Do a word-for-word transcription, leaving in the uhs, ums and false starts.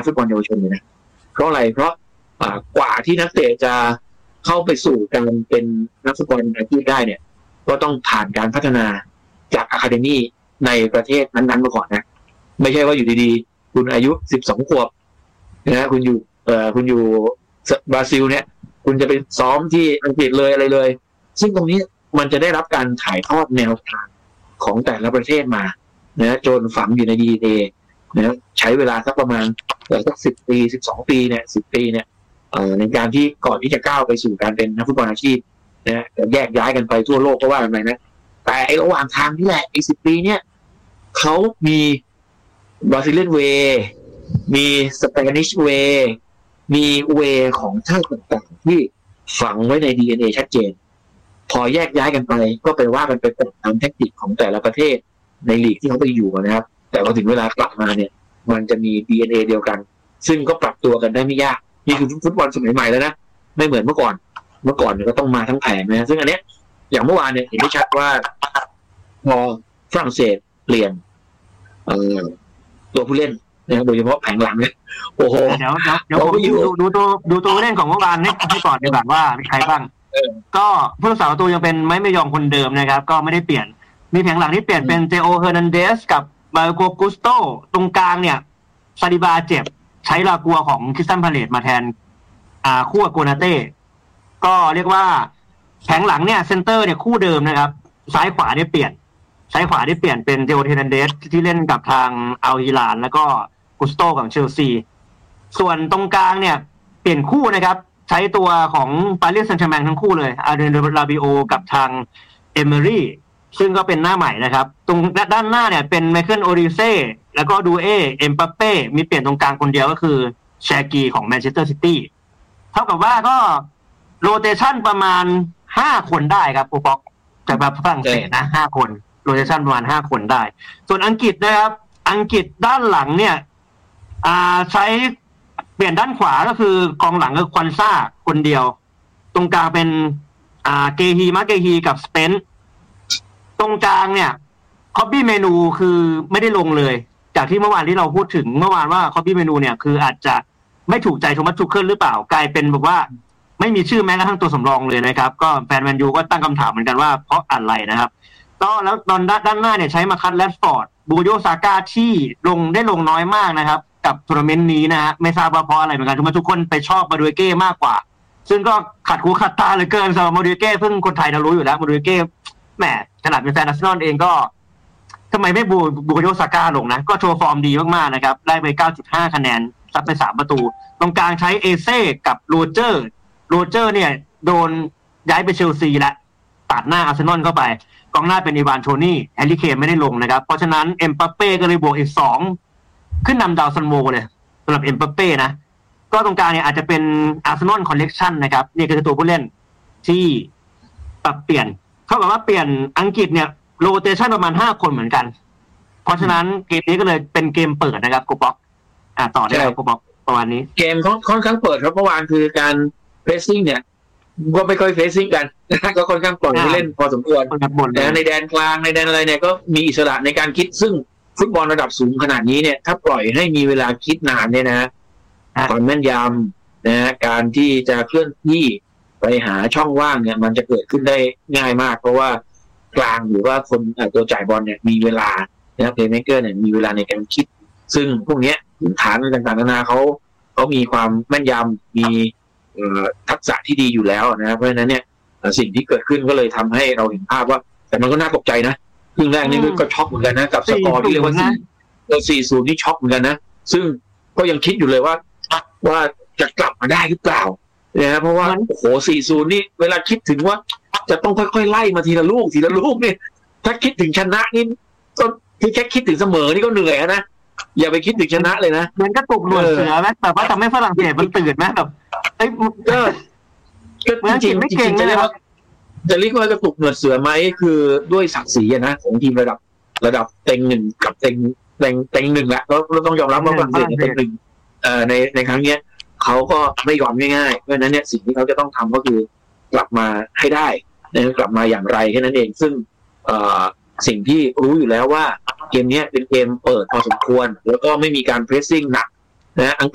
ฟุตบอลเยาวชนเลยนะเพราะอะไรเพราะกว่าที่นักเตะจะเข้าไปสู่การเป็นนักฟุตบอลอาชีพได้เนี่ยก็ต้องผ่านการพัฒนาจากอะคาเดมี่ในประเทศนั้นๆมาก่อนนะไม่ใช่ว่าอยู่ดีๆคุณอายุสิบสองขวบนะคุณอยู่เอ่อคุณอยู่บราซิลเนี่ยคุณจะไปซ้อมที่อังกฤษเลยอะไรเลยซึ่งตรงนี้มันจะได้รับการถ่ายทอดแนวทางของแต่ละประเทศมานะจนฝังอยู่ใน ดี เอ็น เอ นะใช้เวลาสักประมาณสักสิบปีสิบสองปีเนี่ยสิบปีเนี่ยในการที่ก่อนที่จะก้าวไปสู่การเป็นนักฟุตบอลอาชีพนะแยกย้ายกันไปทั่วโลกก็ว่ากันไปนะแต่ไอ้ระหว่างทางที่แหละอีกสิบปีเนี่ยเขามีบราซิเลียนเวย์มีสเปนิชเวย์มีเวย์ของชาติต่างๆที่ฝังไว้ใน ดี เอ็น เอ ชัดเจนพอแยกย้ายกันไปก็ไปว่ากันไปตามเทคนิคของแต่ละประเทศในลีกที่เขาไปอยู่นะครับแต่พอถึงเวลากลับมาเนี่ยมันจะมี ดี เอ็น เอ เดียวกันซึ่งก็ปรับตัวกันได้ไม่ยากนี่คือฟุตบอลสมัยใหม่แล้วนะไม่เหมือนเมื่อก่อนเมื่อก่อนเนี่ยก็ต้องมาทั้งแผงนะซึ่งอันเนี้ยอย่างเมื่อวานเนี่ยเห็นได้ชัดว่าพอฝรั่งเศสเปลี่ยนเอ่อตัวผู้เล่นนะโดยเฉพาะแผงหลังเนี่ยโอ้โหเดี๋ยวเดี๋ยวผมดูดูตัวดูตัวผู้เล่นของเมื่อวานให้ให้ก่อนดีกว่าว่ามีใครบ้างก็ผู้รักษาประตูยังเป็นไม่ไม่ยอมคนเดิมนะครับก็ไม่ได้เปลี่ยนมีแผงหลังที่เปลี่ยนเป็นเจโอเฮอร์นันเดสกับมาโกกุสโตตรงกลางเนี่ยซาดิบาเจ็บใช้ลากัวของคริสตันพาเลตมาแทนอ่าคู่กับโกนาเต้ก็เรียกว่าแผงหลังเนี่ยเซนเตอร์เนี่ยคู่เดิมนะครับซ้ายขวาเนี่ยเปลี่ยนซ้ายขวาได้เปลี่ยนเป็นเจโอเฮอร์นันเดสที่เล่นกับทางอัลฮิลาลแล้วก็กุสโตของเชลซีส่วนตรงกลางเนี่ยเปลี่ยนคู่นะครับใช้ตัวของปารีสแซงต์แชร์แมงทั้งคู่เลยอาร์เดนลาบิโอกับทางเอเมอรี่ซึ่งก็เป็นหน้าใหม่นะครับตรงด้านหน้าเนี่ยเป็นไมเคิลโอริเซ่แล้วก็ดูเอเอ็มบัปเป้มีเปลี่ยนตรงกลางคนเดียวก็คือแชกีของแมนเชสเตอร์ซิตี้เท่ากับว่าก็โรเตชันประมาณห้าคนได้ครับโปรป๊อกจากแบบฝรั่งเศสนะห้าคนโรเตชันประมาณห้าคนได้ส่วนอังกฤษนะครับอังกฤษด้านหลังเนี่ยอ่าใช้เปลี่ยนด้านขวาก็คือกองหลังคือควันซ่าคนเดียวตรงกลางเป็นอ่าเกฮีมาเกฮีกับสเปนตรงกลางเนี่ยคอบบี้เมนูคือไม่ได้ลงเลยจากที่เมื่อวานที่เราพูดถึงเมื่อวานว่าคอบบี้เมนูเนี่ยคืออาจจะไม่ถูกใจโทมัส ทูเคิลหรือเปล่ากลายเป็นแบบว่าไม่มีชื่อแม้กระทั่งตัวสำรองเลยนะครับก็แฟนแมนยูก็ตั้งคำถามเหมือนกันว่าเพราะอะไรนะครับก็แล้วตอนด้านหน้าเนี่ยใช้มาคัตแรดฟอร์ดบูโยซาก้าที่ลงได้ลงน้อยมากนะครับกับทัวร์นาเมนต์นี้นะฮะไม่ทราบว่าเพราะอะไรเหมือนกันทุกคนไปชอบมาดูเก้มากกว่าซึ่งก็ขัดหูขัดตาเหลือเกินสำหรับมาดูเก้ซึ่งคนไทยเรารู้อยู่แล้วมาดูเก้แหมขนาดเป็นแฟนอาร์เซนอลเองก็ทำไมไม่บูบูโยซาก้าลงนะก็โชว์ฟอร์มดีมากๆนะครับได้ไป เก้าจุดห้า คะแนนซัดไปสามประตูตรงกลางใช้เอเซ่กับโรเจอร์โรเจอร์เนี่ยโดนย้ายไปเชลซีแล้วตัดหน้าอาร์เซนอลเข้าไปกองหน้าเป็นอีวานโทนี่แฮร์รี่เคนไม่ได้ลงนะครับเพราะฉะนั้นเอ็มบัปเป้ก็เลยบวกอีกสองขึ้นนำดาวซันโวเลยสำหรับเอ็มบัปเป้นะก็ตรงกลางเนี่ยอาจจะเป็นอาร์เซนอลคอลเลกชันนะครับนี่คือตัวผู้เล่นที่ปรับเปลี่ยนเท่ากับว่าเปลี่ยนอังกฤษเนี่ยโรเตชันประมาณห้าคนเหมือนกันเพราะฉะนั้นเกมนี้ก็เลยเป็นเกมเปิดนะครับโกบ็อกอ่าต่อได้ครับโกบ็อกประมาณนี้เกมค่อนข้างเปิดครับเมื่อวานคือการเพรสซิ่งเนี่ยก็ไม่ค่อยเพรสซิ่งกันก็ค่อนข้างปล่อยให้เล่นพอสมควรแต่ในแดนกลางในแดนอะไรเนี่ยก็มีอิสระในการคิดซึ่งฟุตบอลระดับสูงขนาดนี้เนี่ยถ้าปล่อยให้มีเวลาคิดนานเนี่ยนะความแม่นยำนะการที่จะเคลื่อนที่ไปหาช่องว่างเนี่ยมันจะเกิดขึ้นได้ง่ายมากเพราะว่ากลางหรือว่าคนตัวจ่ายบอลเนี่ยมีเวลานะเพลย์เมคเกอร์เนี่ยมีเวลาในการคิดซึ่งพวกนี้พื้นฐานต่างๆนานาเขาเขามีความแม่นยำมีทักษะที่ดีอยู่แล้วนะเพราะฉะนั้นเนี่ยสิ่งที่เกิดขึ้นก็เลยทำให้เราเห็นภาพว่าแต่มันก็น่าตกใจนะครึ่งแรกนี่ก็ช็อกเหมือนกันนะกับสกอร์ที่เรียกว่าสี่ศูนย์นี่ช็อกเหมือนกันนะซึ่งก็ยังคิดอยู่เลยว่าว่าจะกลับมาได้หรือเปล่านะเพราะว่าโอ้โหสี่ศูนย์นี่เวลาคิดถึงว่าจะต้องค่อยๆไล่มาทีละลูกทีละลูกนี่ถ้าคิดถึงชนะนี่ก็ที่แค่คิดถึงเสมอนี่ก็เหนื่อยนะอย่าไปคิดถึงชนะเลยนะมันก็ตกหนวดเสือไหมแต่ว่าทำให้ฝรั่งเศสมันตื่นไหมแบบเอ้ยก็ก็จริงๆไม่เก่งเลยครับจะเรียกว่ากระตุกหนวดเสือไหมคือด้วยศักดิ์ศรีนะของทีมระดับระดับเต็งหนึ่งกับเต็งเต็งเต็งหนึ่งแหละเราต้องยอมรับว่าฝรั่งเศสเต็งหนึ่งเอ่อในในครั้งนี้เขาก็ไม่ยอมง่ายๆเพราะฉะนั้นเนี่ยสิ่งที่เขาจะต้องทำก็คือกลับมาให้ได้นะกลับมาอย่างไรแค่นั้นเองซึ่งเอ่อสิ่งที่รู้อยู่แล้วว่าเกมนี้เป็นเกมเปิดพอสมควรแล้วก็ไม่มีการเพรสซิ่งหนักนะ